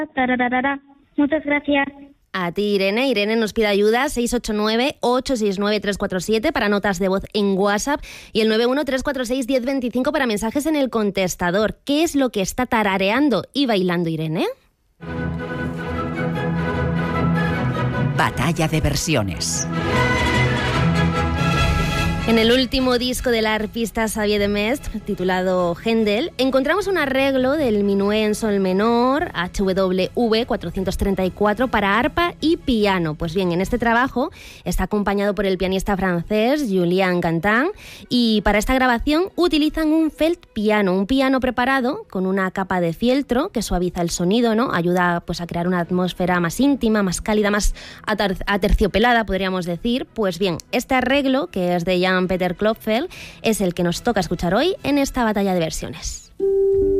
tararara. Muchas gracias. A ti, Irene. Irene nos pide ayuda, 689-869-347 para notas de voz en WhatsApp y el 913461025 para mensajes en el contestador. ¿Qué es lo que está tarareando y bailando Irene? Batalla de versiones. En el último disco del arpista Xavier de Mestre, titulado Händel, encontramos un arreglo del minué en sol menor, HWV 434, para arpa y piano. Pues bien, en este trabajo está acompañado por el pianista francés Julien Gantin y para esta grabación utilizan un felt piano, un piano preparado con una capa de fieltro que suaviza el sonido, ¿no? Ayuda pues a crear una atmósfera más íntima, más cálida, más aterciopelada, podríamos decir. Pues bien, este arreglo, que es de Jan Peter Klopfel, es el que nos toca escuchar hoy en esta batalla de versiones.